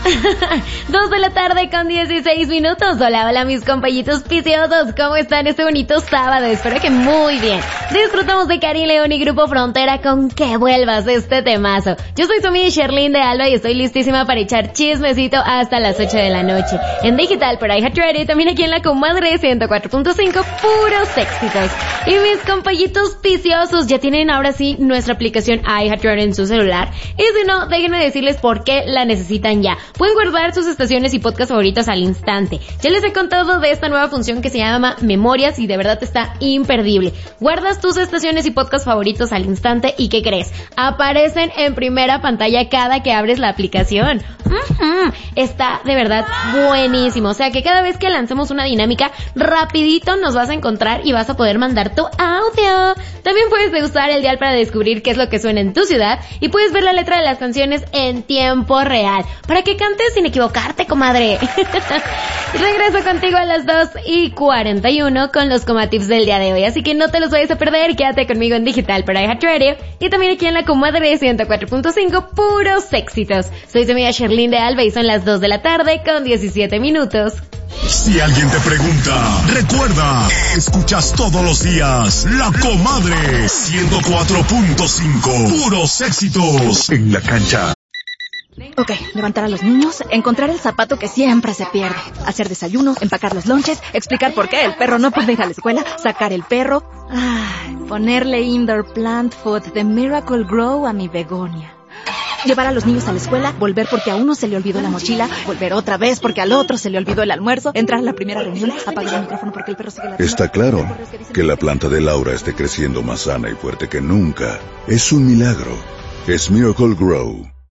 2 de la tarde con 16 minutos. Hola, hola mis compañitos piciosos, ¿cómo están este bonito sábado? Espero que muy bien. Disfrutamos de Karin León y Grupo Frontera con que vuelvas este temazo. Yo soy su amiga Sherlyn de Alba y estoy listísima para echar chismecito hasta las 8 de la noche. En digital por iHeartRadio y también aquí en la comadre 104.5, puros éxitos. Y mis compañitos piciosos ya tienen ahora sí nuestra aplicación iHeartRadio en su celular. Y si no, déjenme decirles por qué la necesitan ya. Pueden guardar sus estaciones y podcasts favoritos al instante. Ya les he contado de esta nueva función que se llama Memorias y de verdad está imperdible. Guardas tus estaciones y podcasts favoritos al instante y ¿qué crees? Aparecen en primera pantalla cada que abres la aplicación. Está de verdad buenísimo. O sea que cada vez que lancemos una dinámica, rapidito nos vas a encontrar y vas a poder mandar tu audio. También puedes usar el dial para descubrir qué es lo que suena en tu ciudad y puedes ver la letra de las canciones en tiempo real para que cantes sin equivocarte, comadre. Regreso contigo a las 2:41 con los comatips del día de hoy, así que no te los vayas a perder. Quédate conmigo en digital para iHeartRadio y también aquí en la comadre 104.5, puros éxitos. Soy tu amiga Sherlyn de Alba y son las 2 de la tarde con 17 minutos. Si alguien te pregunta, recuerda, escuchas todos los días La Comadre 104.5, puros éxitos en la cancha. Ok, levantar a los niños, encontrar el zapato que siempre se pierde, hacer desayuno, empacar los lonches, explicar por qué el perro no puede ir a la escuela, sacar el perro, ponerle indoor plant food de Miracle Grow a mi begonia. Llevar a los niños a la escuela, volver porque a uno se le olvidó la mochila, volver otra vez porque al otro se le olvidó el almuerzo, entrar a la primera reunión, apagar el micrófono porque el perro sigue ladrando. Está claro que la planta de Laura esté creciendo más sana y fuerte que nunca. Es un milagro. Es Miracle Grow.